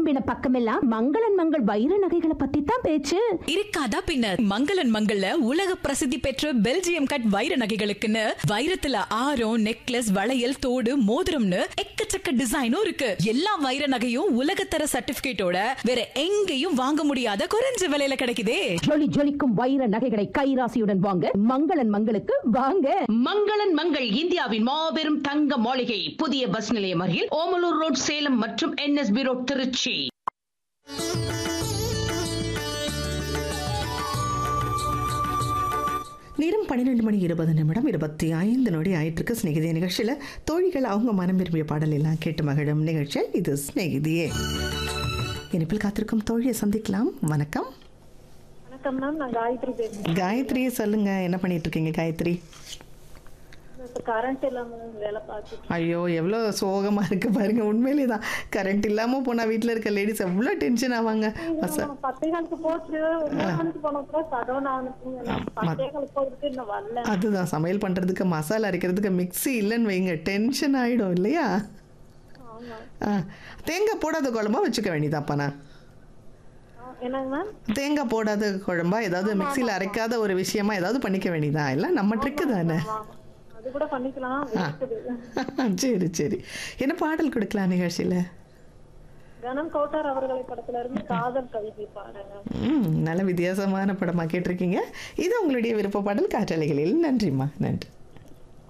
திரும்பின பக்கமெல்லாம் மங்களன் மங்கள் வைர நகைகளை பத்தி தான் பேச்சு. இருக்காதா பின்ன. மங்களன் மங்கள்ல உலக பிரசித்தி பெற்ற பெல்ஜியம் கட் வைர நகைகளுக்குன்னு வைரத்துல ஆரம், நெக்லஸ், வளையல், தோடு, மோதிரம்னு எக்கச்சக்க டிசைனும் இருக்கு. எல்லா வைர நகையும் உலகத்தர சர்டிபிகேட்டோட வேற எங்கேயும் வாங்க முடியாத குறைஞ்ச விலையில கிடைக்குதே. ஜொலி ஜொலிக்கும் வைர நகைகளை கைராசியுடன் வாங்க மங்களன் மங்களுக்கு வாங்க. மங்களன் மங்கள் இந்தியாவின் மாபெரும் தங்க மாளிகை, புதிய பஸ் நிலையம் அருகில் ஓமலூர் ரோட், சேலம் மற்றும் NSB ரோட், திருச்சி. நேரம் 12:20 நொடி ஆயிட்டிருக்கு. ஸ்நேகிதிய நிகழ்ச்சியில் தோழிகள் அவங்க மனம் விரும்பிய பாடல் எல்லாம் கேட்டு மகிழும் நிகழ்ச்சி இது ஸ்நேகிதியே. இனிப்பில் காத்திருக்கும் தோழியை சந்திக்கலாம். வணக்கம். வணக்கம் மேம், நான் காயத்ரி பேசுறேன். காயத்ரி, சொல்லுங்க, என்ன பண்ணிட்டு இருக்கீங்க காயத்ரி? கரண்ட் இல்லாம வேலை பார்த்துட்டு. ஐயோ, எவ்வளோ சோகமா இருக்கு பாருங்க. உண்மையிலே தான் கரண்ட் இல்லாம போனா வீட்டில் இருக்க லேடிஸ் எவ்வளோ டென்ஷன் ஆவாங்க. 10 போச்சு, 3 போன கூட சடவுன் ஆகுது. 10 போட்டு இன்னும் வரல. அதுதான் சமையல் பண்றதுக்கு மசாலா அரைக்கிறதுக்கு மிக்ஸி இல்லைன்னு வைங்க, டென்ஷன் ஆயிடும் இல்லையா? தேங்காய் போடாத குழம்பா வச்சுக்க வேண்டியதாப்பாண்ணா. என்னங்க மேம்? தேங்காய் போடாத குழம்பா ஏதாவது மிக்சியில் அரைக்காத ஒரு விஷயமா ஏதாவது பண்ணிக்க வேண்டியதான். எல்லாம் நம்ம ட்ரிக்கு தானே. அது கூட பண்ணிக்கலாம். சரி சரி, என்ன பாடல் கொடுக்கலாம் நிகழ்ச்சியில? கணம் கோட்டார் அவர்களை படத்துல இருந்து காதல் கவிதை பாடுங்க. நல்ல வித்தியாசமான படமா கேட்டிருக்கீங்க. இது உங்களுடைய விருப்ப பாடல் காற்றலைகளில். நன்றிம்மா, நன்றி.